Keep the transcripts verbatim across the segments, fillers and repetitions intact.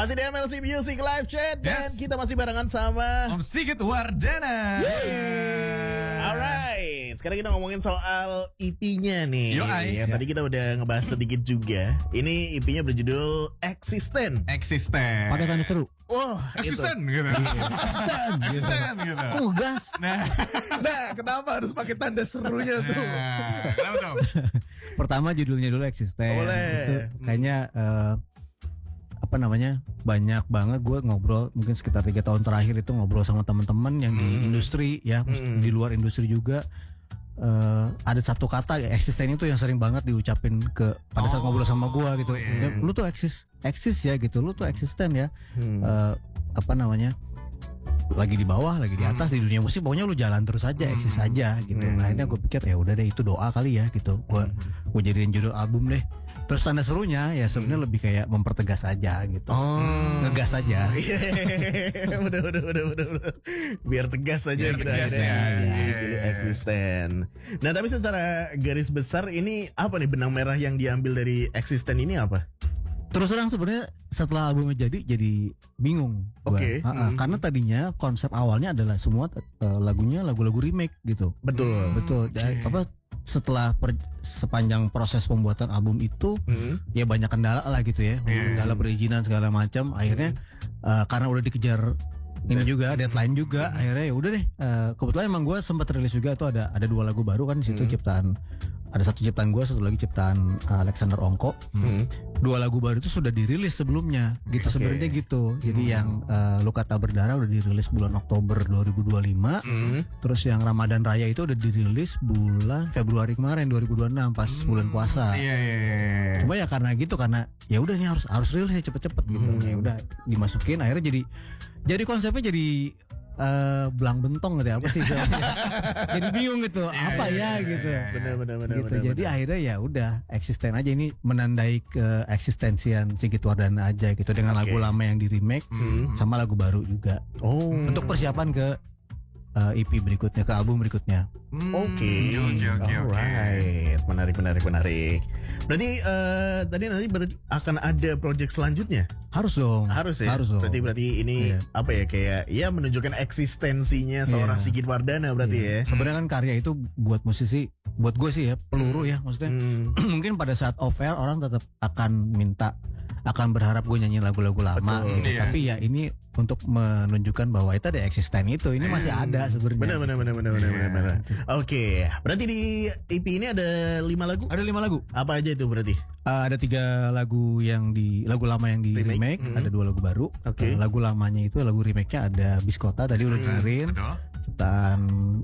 Masih di M L C Music Live Chat. Dan Yes. kita masih barengan sama Om Sigit Wardana. Yeah. Alright, sekarang kita ngomongin soal E P-nya nih. Yo, ay. Yang tadi kita udah ngebahas sedikit juga. Ini E P-nya berjudul Eksisten. Eksisten. Pakai tanda seru. Wah, itu. Eksisten gitu. Eksisten gitu. Kok ngegas? Nah, Nah, kenapa harus pakai tanda serunya tuh? nah, kenapa tuh? Pertama judulnya dulu Eksisten. Boleh. Itu kayaknya eh, apa namanya, banyak banget gue ngobrol, mungkin sekitar tiga tahun terakhir itu ngobrol sama teman-teman yang di industri ya, di luar industri juga. Eh, ada satu kata ya, eksisten itu yang sering banget diucapin ke pada saat Oh, ngobrol sama gue gitu. iya. Lu tuh eksis eksis ya gitu, lu tuh eksisten ya. Hmm. Eh, apa namanya, lagi di bawah, lagi di atas, di dunia musik pokoknya lu jalan terus aja, eksis aja gitu. Nah, akhirnya gue pikir ya udah deh, itu doa kali ya gitu. Gue gue jadiin judul album deh. Terus tanda serunya ya sebenarnya lebih kayak mempertegas aja gitu. Oh. Ngegas aja. Iya, udah, udah, udah, udah, udah. Biar tegas aja Biar kita tegas akhirnya ya. di Iya, judul iya. Eksisten. Nah, tapi secara garis besar ini apa nih benang merah yang diambil dari Eksisten ini apa? Terus terang sebenarnya setelah albumnya jadi jadi bingung gua. Oke. Ha-ha, Hmm. Karena tadinya konsep awalnya adalah semua eh, lagunya lagu-lagu remake gitu. Betul. Betul. Dan apa setelah per- sepanjang proses pembuatan album itu Hmm. ya banyak kendala lah gitu ya, Iya. kendala perizinan segala macam. Akhirnya eh, karena udah dikejar ini juga deadline juga, akhirnya ya udah deh. eh, kebetulan emang gue sempat rilis juga tuh ada ada dua lagu baru kan di situ, ciptaan ada satu ciptaan gue, satu lagi ciptaan eh, Alexander Ongko. Hmm. Dua lagu baru itu sudah dirilis sebelumnya gitu, Oke. sebenarnya gitu. Jadi yang eh, Luka Tak Berdarah udah dirilis bulan Oktober dua ribu dua puluh lima. Hmm. Terus yang Ramadan Raya itu udah dirilis bulan Februari kemarin dua ribu dua puluh enam pas bulan puasa. Iya, iya, iya. Cuma ya karena gitu, karena ya udah nih harus harus rilis ya cepet-cepet gitu. Ya udah dimasukin, akhirnya jadi jadi konsepnya jadi eh, belang bentong gitu ya, apa sih istilahnya? Jadi bingung gitu, apa iya, ya iya, gitu. iya, iya. Benar, benar, benar, Gitu. benar, Jadi benar. akhirnya ya udah eksisten aja, ini menandai ke eksistensian Sigit Wardana aja gitu, dengan Oke. lagu lama yang di remake sama lagu baru juga. Oh. Untuk persiapan ke eh, E P berikutnya, ke album berikutnya. Hmm, Oke, Oke, oke, oke. alright, menarik, menarik, menarik. Berarti eh, tadi nanti berarti akan ada project selanjutnya? Harus dong. Harus ya. Harus dong. Berarti berarti ini Iya. apa ya, kayak ya menunjukkan eksistensinya seorang Iya. Sigit Wardana berarti ya. Sebenarnya kan karya itu buat musisi, buat gue sih ya peluru ya, maksudnya. Hmm. Mungkin pada saat off air orang tetap akan minta, akan berharap gue nyanyiin lagu-lagu lama Betul. gitu. Iya. Tapi ya ini untuk menunjukkan bahwa itu ada eksisten itu, ini masih ada sebenarnya. Benar, benar, benar, benar, benar, Iya. benar, benar. Oke, berarti di E P ini ada lima lagu. Ada lima lagu. Apa aja itu berarti? Uh, ada tiga lagu yang di lagu lama yang di Remake. remake, Mhm. ada dua lagu baru. Oke. Uh, lagu lamanya itu, lagu remake-nya ada Biskota tadi udah dengerin, Betul. ciptaan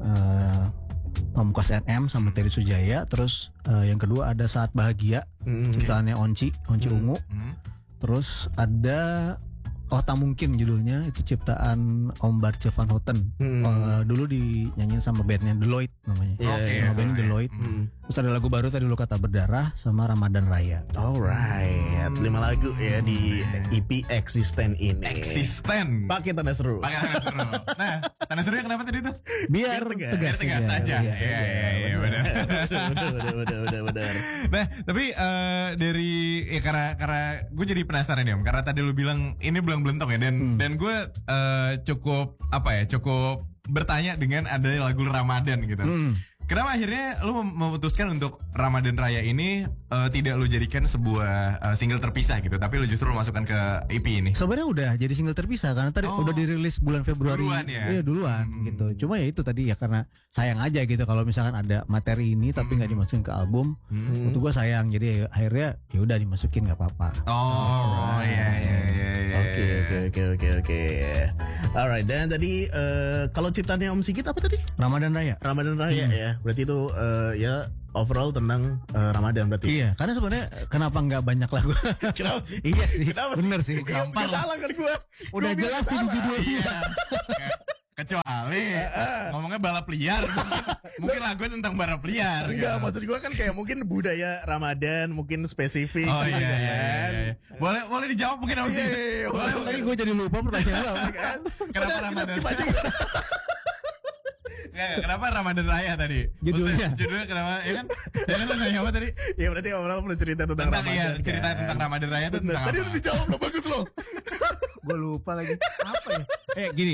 uh, Pamungkas N M sama Terry Sujaya. Terus uh, yang kedua ada Saat Bahagia, Hmm. ciptaannya Onci, Onci Ungu. Hmm. Terus ada Oh Tak Mungkin judulnya, itu ciptaan Om Barce Van Houten. Hmm. Uh, dulu dinyanyiin sama bandnya Deloitte namanya. Iya, Oke. iya. Nama bandnya Deloitte. Hmm. Terus ada lagu baru tadi Luka Tak Berdarah sama Ramadan Raya. Alright, lima lagu ya di E P Eksisten ini. Eksisten. Pakai tanda seru. Pakai tanda seru. Nah, tanda serunya kenapa tadi tuh? Biar, Biar tegas. tegas, Biar tegas aja. aja. Iya. Iya, iya, iya, benar. Benar, benar, benar, benar, benar. Nah, tapi eh, dari ya karena karena gue jadi penasaran ya, Om. Karena tadi lu bilang ini belang belentong ya, dan dan gue eh, cukup apa ya, cukup bertanya dengan ada lagu Ramadan gitu. Hmm. Kenapa akhirnya lu mem- memutuskan untuk Ramadan Raya ini eh, tidak lu jadikan sebuah eh, single terpisah gitu, tapi lu justru lu masukkan ke E P ini? Sebenarnya udah jadi single terpisah karena tadi Oh. udah dirilis bulan Februari. Duluan ya? Iya duluan Hmm. gitu. Cuma ya itu tadi ya, karena sayang aja gitu kalau misalkan ada materi ini tapi nggak dimasukin ke album. Hmm. Untuk gue sayang, jadi ya, akhirnya ya udah dimasukin nggak apa-apa. Oh, iya iya iya iya. Oke, oke, oke, oke, oke. Alright, dan tadi eh, kalau ciptaannya Om Sigit apa tadi? Ramadan Raya. Ramadan Raya ya. Berarti itu eh, ya overall tentang eh, Ramadan berarti. Iya, karena sebenarnya kenapa nggak banyak lagu? Kenapa sih? Iya sih, Kenapa bener sih. Iya, nggak salah kan gue. Udah Gua bilang jelas sih di salah. judulnya. Iya. Kecuali ngomongnya balap liar. Mungkin lagu tentang balap liar. Enggak, gitu. maksud gue kan kayak mungkin budaya Ramadan, mungkin spesifik. Oh iya gitu iya, iya, kan. iya. Boleh boleh dijawab mungkin Om Iya, sih. iya, iya, Boleh. boleh. Tadi gue jadi lupa pertanyaan lo. Kan? Kenapa Udah, kita Ramadan? skip aja. Nggak, nggak, kenapa Ramadan Raya tadi? Judulnya. Maksudnya, Judulnya kenapa? Ya kan? Ya kan lu nanya apa tadi? Ya berarti overall perlu cerita tentang, Tentang Ramadan. iya, kan? cerita tentang Ramadan Raya itu Bener. tentang Tadi apa? udah dijawab loh, bagus loh. Gue lupa lagi apa ya. Eh gini.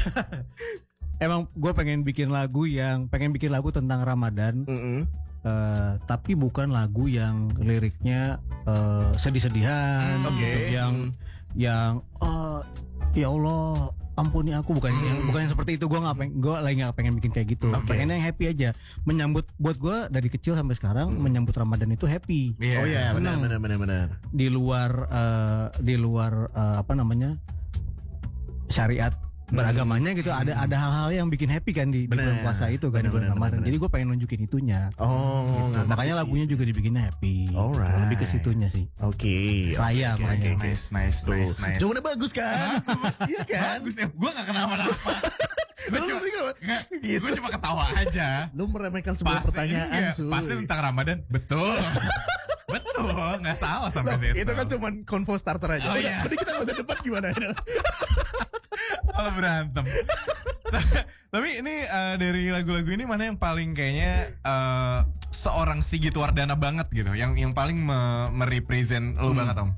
Emang gue pengen bikin lagu yang pengen bikin lagu tentang Ramadan. Mm-mm. Uh, tapi bukan lagu yang liriknya uh, sedih-sedihan, Hmm, gitu, oke. yang yang oh, ya Allah ampuni aku, bukan yang, bukan yang seperti itu. Gue nggak pengen, gue lagi nggak pengen bikin kayak gitu. Oke. Pengennya yang happy aja. Menyambut buat gue dari kecil sampai sekarang menyambut Ramadan itu happy. Iya. Oh iya, benar senang. benar benar benar. Di luar uh, di luar uh, apa namanya syariat beragamanya gitu, ada ada hal-hal yang bikin happy kan di, di Bener. bulan puasa itu kan, di Bener, bulan bener, Ramadan. bener. Jadi gue pengen nunjukin itunya. Oh, Gitu. Makanya lagunya juga dibikinnya happy. Alright. Lebih ke situnya sih. Oke. Raya Oke, makanya. oke, oke. Nice, nice, Tuh. nice, nice. Jawabannya bagus kan? Bagus, iya kan? Bagus ya, gue gak kenapa-napa. Gue Lu cuma, pasti kenapa? nggak, Gitu. gue cuma ketawa aja. Lu meremehkan sebuah Pasti, pertanyaan, iya, cuy. pasti tentang Ramadan, betul. Betul, nggak salah sampai Loh, situ. itu kan cuma konvo starter aja. Oh, Udah, iya. Nanti kita gak usah debat gimana. Malah berantem. Tapi ini uh, dari lagu-lagu ini mana yang paling kayaknya uh, seorang Sigit Wardana banget gitu, yang yang paling me- merepresent lu Hmm. banget Om?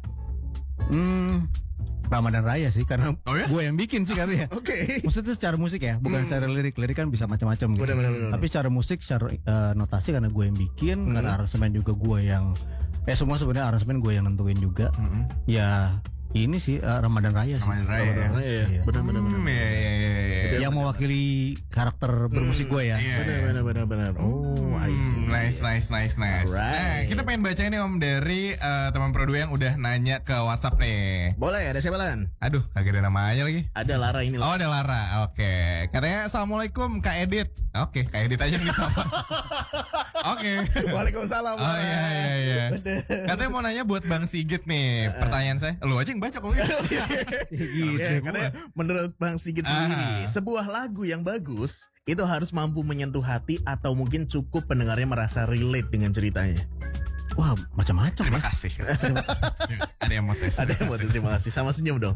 Hmm, Ramadan Raya sih, karena Oh ya? gue yang bikin sih katanya. Oke. Maksudnya secara musik ya, bukan secara lirik. Lirik kan bisa macam-macam gitu. Bener, bener, bener. Tapi secara musik, secara eh, notasi karena gue yang bikin, Hmm. karena aransemen juga gue yang, eh semua sebenarnya aransemen gue yang nentuin juga. Mm-mm. Ya ini sih eh, Ramadan Raya sih. Ramadan Raya, ya. Iya, Iya. benar benar benar. Hmm, iya, iya, iya, iya. Yang mewakili karakter bermusik gue ya. Iya, Benar iya. benar benar benar. Oh, I see. Hmm, nice, nice, nice, nice. Alright. Nah, kita pengen baca ini Om dari eh, teman Produ yang udah nanya ke WhatsApp nih. Boleh, ada siapa Lan? Aduh, kagak ada namanya lagi. Ada Lara ini. Oh, ada Lara. Oke. Katanya Assalamualaikum Kak Edit. Oke, Kak Edit aja nih sama. Oke. Waalaikumsalam. Oh Lara. iya iya iya. Bener. Katanya mau nanya buat Bang Sigit nih. Pertanyaan saya. Lu aja yang baca kalau gitu. Gitu. Ya, karena menurut Bang Sigit sendiri, Ah. sebuah lagu yang bagus itu harus mampu menyentuh hati atau mungkin cukup pendengarnya merasa relate dengan ceritanya. Wah macam-macam Terima ya. kasih. Ada yang motif. Ada yang mau terima kasih sama senyum dong.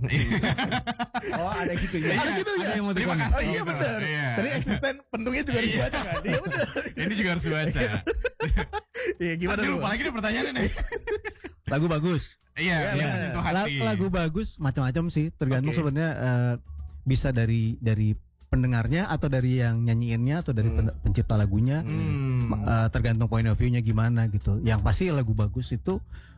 Oh ada gitu ya. Ada gitu ya. Ada yang mau Terima dikomen. Oh kasih. iya benar. Iya. Tadi eksisten pentungnya juga harus Iya. dibaca kan? Iya benar. Ini juga harus baca. Iya gimana Aduh, tuh? lupa lagi nih pertanyaannya nih. Lagu bagus. Iya, Iya, yang benar. menyentuh La- hati. lagu bagus macam-macam sih, tergantung Oke. sebenarnya eh, bisa dari dari pendengarnya atau dari yang nyanyiinnya atau dari pen- pencipta lagunya. Hmm. Ma- eh, tergantung point of view-nya gimana gitu. Yang pasti lagu bagus itu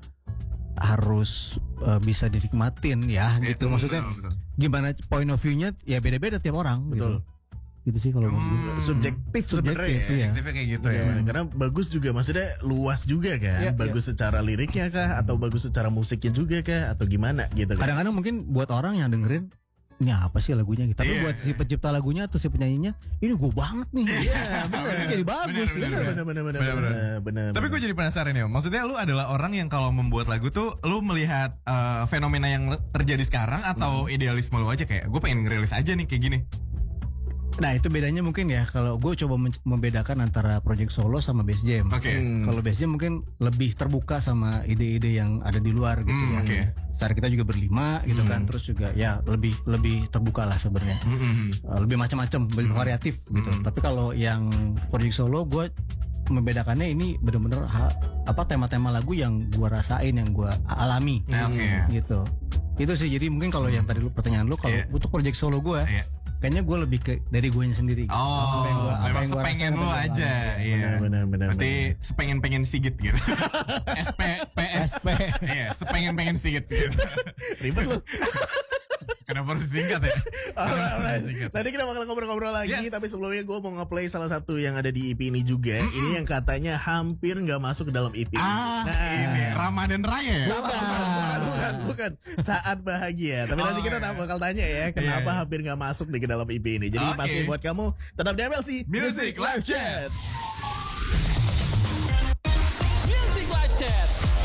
harus eh, bisa dinikmatin ya Iya, gitu. betul, Maksudnya betul, betul. gimana point of view-nya ya beda-beda tiap orang Betul. gitu. Gitu sih kalau menurut gue. Hmm. Subjektif sebenarnya. Subjektif, ya. iya. Aktifnya kayak gitu ya. Ya, karena bagus juga maksudnya luas juga kan. Iya, bagus secara liriknya kah atau bagus secara musiknya juga kah atau gimana gitu kan. Kadang-kadang mungkin buat orang yang dengerin ini apa sih lagunya gitu. Tapi Iya. buat si pencipta lagunya atau si penyanyinya ini gue banget nih. Iya, benar. Jadi bagus. Benar, Benar benar benar benar Benar, benar. benar. benar. Tapi gue jadi penasaran ya, maksudnya lu adalah orang yang kalau membuat lagu tuh lu melihat eh, fenomena yang terjadi sekarang atau idealisme lu aja kayak gue pengen ngerilis aja nih kayak gini. Nah itu bedanya mungkin ya kalau gue coba men- membedakan antara project solo sama bass jam. Oke. Hmm. Kalau bass jam mungkin lebih terbuka sama ide-ide yang ada di luar gitu Hmm, ya. oke. Secara kita juga berlima gitu kan, terus juga ya lebih lebih terbuka lah sebenarnya. Mm-mm. Uh, lebih macam-macam, lebih variatif gitu. Hmm. Tapi kalau yang project solo gue membedakannya ini bener-bener ha- apa tema-tema lagu yang gue rasain, yang gue alami Nah, oke. gitu. Itu sih jadi mungkin kalau yang tadi lu pertanyaan lu kalau Iya. untuk project solo gue Iya. kayaknya gue lebih ke dari gue sendiri gitu. Oh, Apa yang gua- apa memang yang gua sepengen rasain, lu apa yang gua aja, alami. iya. Benar benar benar. Berarti sepengen-pengen Sigit gitu. S P P S S P. Iya, sepengen-pengen Sigit gitu. ribet lu. Kenapa harus singkat ya? Alright, alright. Singkat. Nanti kita bakal ngobrol-ngobrol lagi. Yes. Tapi sebelumnya gue mau nge-play salah satu yang ada di E P ini juga. Ini yang katanya hampir nggak masuk ke dalam E P. Ah, Nah, ini Ramadan Raya ya? Salah, bukan, bukan, bukan, bukan. Saat bahagia. Tapi Oh, nanti kita iya. bakal tanya ya, kenapa Iya, iya. hampir nggak masuk nih ke dalam E P ini. Jadi Oke. pasti buat kamu tetap di M L C Music Live Chat. Music Live Chat.